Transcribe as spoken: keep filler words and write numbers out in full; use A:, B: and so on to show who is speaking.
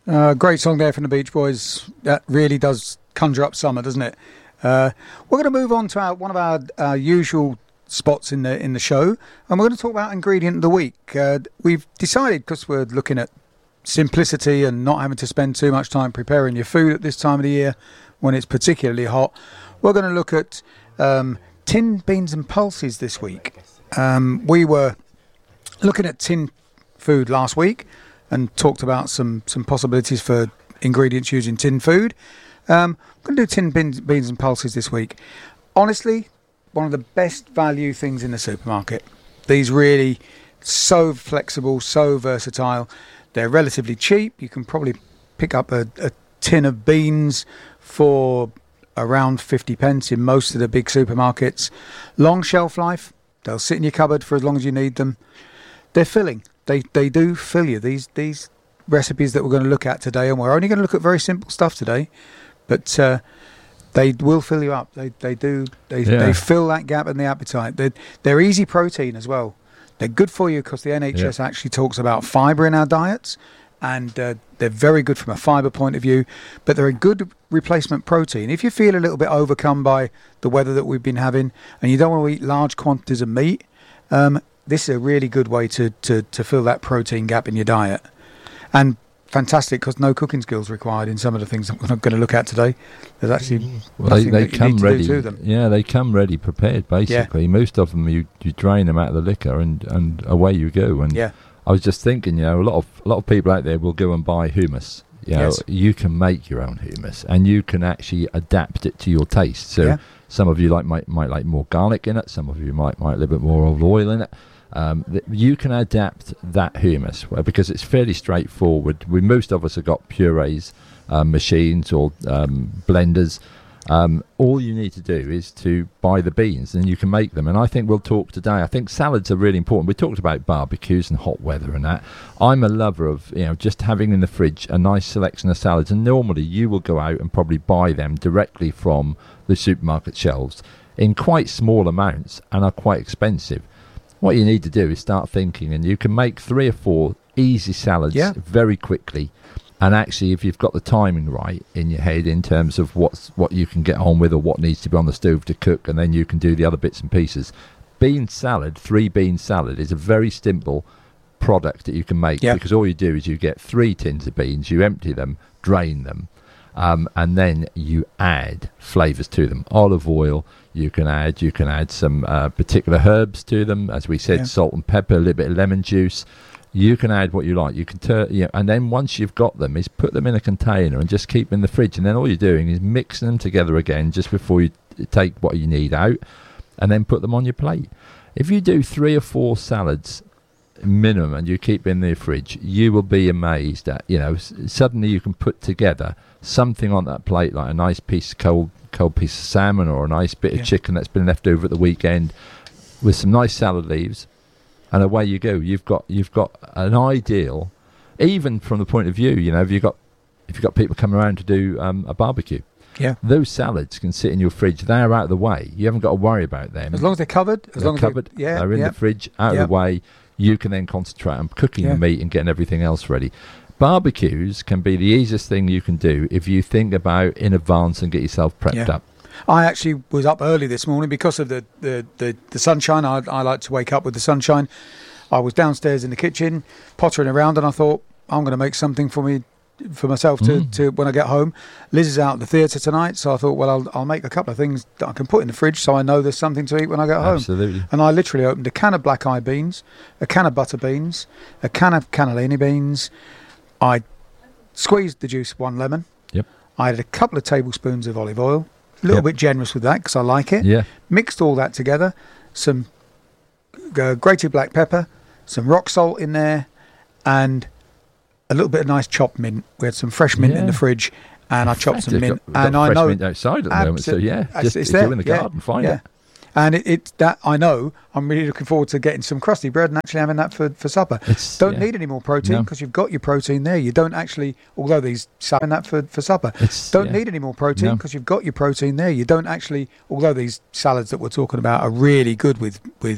A: Uh, great song there from the Beach Boys. That really does conjure up summer, doesn't it? Uh, we're going to move on to our, one of our, our usual spots in the in the show, and we're going to talk about ingredient of the week. Uh, we've decided, because we're looking at simplicity and not having to spend too much time preparing your food at this time of the year when it's particularly hot, we're going to look at um, tinned beans and pulses this week. Um, we were looking at tin food last week and talked about some, some possibilities for ingredients using tin food. Um, I'm going to do tin beans, beans and pulses this week. Honestly, one of the best value things in the supermarket. These really so flexible, so versatile. They're relatively cheap. You can probably pick up a, a tin of beans for around fifty pence in most of the big supermarkets. Long shelf life. They'll sit in your cupboard for as long as you need them. They're filling. They they do fill you. These these recipes that we're going to look at today, and we're only going to look at very simple stuff today, but uh, they will fill you up. They they do. They yeah. they fill that gap in the appetite. They're, they're easy protein as well. They're good for you because the N H S yeah. actually talks about fibre in our diets, and uh, they're very good from a fibre point of view, but they're a good replacement protein. If you feel a little bit overcome by the weather that we've been having and you don't want to eat large quantities of meat, um, this is a really good way to, to, to fill that protein gap in your diet. And fantastic because no cooking skills required in some of the things that we're not going to look at today. There's actually
B: well, they, they
A: that you
B: come
A: need to
B: ready.
A: do to them.
B: Yeah, they come ready prepared. Basically, yeah. most of them you, you drain them out of the liquor and, and away you go. And
A: yeah.
B: I was just thinking, you know, a lot of a lot of people out there will go and buy hummus. You know,
A: yes.
B: you can make your own hummus and you can actually adapt it to your taste. So
A: yeah.
B: some of you like might might like more garlic in it. Some of you might might a little bit more olive oil in it. Um, th- you can adapt that hummus well, because it's fairly straightforward. We most of us have got purees, um, machines or um, blenders. Um, all you need to do is to buy the beans and you can make them. And I think we'll talk today. I think salads are really important. We talked about barbecues and hot weather and that. I'm a lover of, you know, just having in the fridge a nice selection of salads. And normally you will go out and probably buy them directly from the supermarket shelves in quite small amounts and are quite expensive. What you need to do is start thinking, and you can make three or four easy salads
A: yeah.
B: very quickly. And actually, if you've got the timing right in your head in terms of what's what you can get on with or what needs to be on the stove to cook, and then you can do the other bits and pieces. Bean salad, three bean salad, is a very simple product that you can make
A: yeah.
B: because all you do is you get three tins of beans, you empty them, drain them, um, and then you add flavours to them. Olive oil. You can add you can add some uh, particular herbs to them, as we said, yeah. salt and pepper, a little bit of lemon juice. You can add what you like. You can tur- you know, and then once you've got them, is put them in a container and just keep them in the fridge. And then all you're doing is mixing them together again just before you t- take what you need out, and then put them on your plate. If you do three or four salads minimum and you keep in the fridge, you will be amazed at, you know, s- suddenly you can put together something on that plate like a nice piece of cold cold piece of salmon or a nice bit
A: yeah.
B: of chicken that's been left over at the weekend with some nice salad leaves, and away you go. You've got you've got an ideal, even from the point of view, you know, if you've got if you've got people coming around to do um, a barbecue,
A: yeah,
B: those salads can sit in your fridge. They're out of the way. You haven't got to worry about them.
A: As long as they're covered, as
B: they're
A: long as
B: covered,
A: they're, yeah,
B: they're in
A: yeah.
B: the fridge, out
A: yeah.
B: of the way. You can then concentrate on cooking
A: yeah.
B: the meat and getting everything else ready. Barbecues can be the easiest thing you can do if you think about in advance and get yourself prepped
A: yeah.
B: up.
A: I actually was up early this morning because of the, the, the, the sunshine. I, I like to wake up with the sunshine. I was downstairs in the kitchen, pottering around, and I thought, I'm going to make something for me, for myself to,
B: Mm.
A: to when I get home. Liz is out at the theatre tonight, so I thought, well, I'll, I'll make a couple of things that I can put in the fridge so I know there's something to eat when I get home.
B: Absolutely.
A: And I literally opened a can of black eyed beans, a can of butter beans, a can of cannellini beans. I squeezed the juice of one lemon.
B: Yep.
A: I added a couple of tablespoons of olive oil. A little
B: Yep.
A: bit generous with that because I like it.
B: Yeah.
A: Mixed all that together. Some uh, grated black pepper, some rock salt in there, and a little bit of nice chopped mint. We had some fresh mint
B: Yeah.
A: in the fridge, and I chopped some
B: They've
A: mint.
B: got, got
A: and I
B: fresh
A: know
B: mint outside at the moment, so yeah,
A: It's-
B: just
A: it's
B: if
A: there,
B: you're in the
A: yeah,
B: garden, find
A: yeah.
B: it.
A: And it, it's that I know. I'm really looking forward to getting some crusty bread and actually having that for, for supper.
B: It's-
A: don't
B: yeah.
A: need any more protein
B: No.
A: because you've got your protein there. You don't actually, although these having that for, for supper.
B: It's-
A: don't
B: yeah.
A: need any more protein
B: No.
A: because you've got your protein there. You don't actually, although these salads that we're talking about are really good with with